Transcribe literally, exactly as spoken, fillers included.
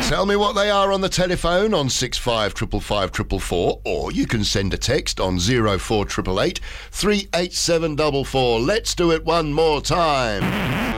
Tell me what they are on the telephone on six five five five five four four, or you can send a text on zero four eight eight, three eight seven four four. Let's do it one more time.